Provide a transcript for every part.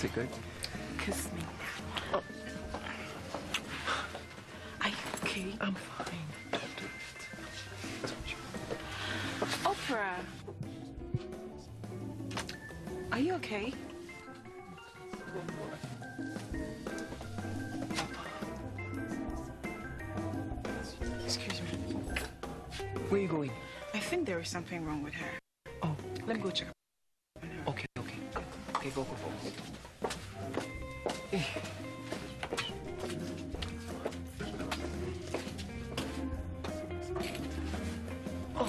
it good? Kiss me. Oh. Are you okay? I'm fine. Don't do it. Oprah. Are you okay? Excuse me. Where are you going? I think there is something wrong with her. Oh, Let me go check on her. okay. Okay, go. Eh. Oh.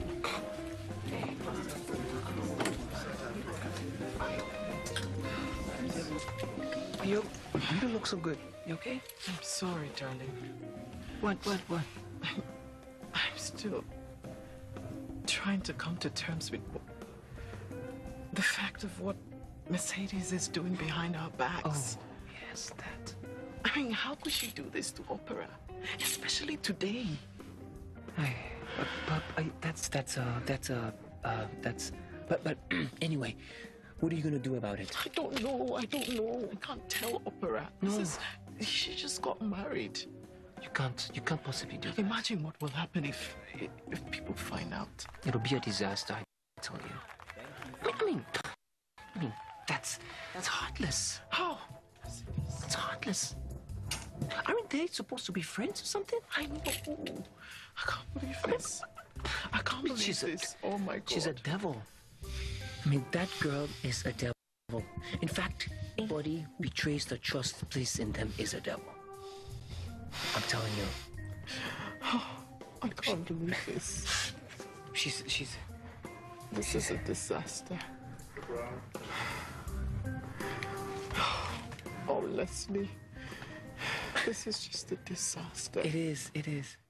You don't look so good. You okay? I'm sorry, darling. What? I'm still trying to come to terms with the fact of what Mercedes is doing behind our backs. Oh, yes, that. I mean, how could she do this to Opera? Especially today. But anyway, what are you gonna do about it? I don't know. I can't tell Opera. No. She just got married. You can't possibly do that. Imagine what will happen if people find out. It'll be a disaster, I tell you. I mean, that's heartless. How? It's heartless. Aren't they supposed to be friends or something? I know. I can't believe this. I can't believe this. Oh my God. She's a devil. I mean, that girl is a devil. In fact, anybody who betrays the trust placed in them is a devil. I'm telling you. I can't believe this. This is a disaster. Oh, Leslie. This is just a disaster. It is.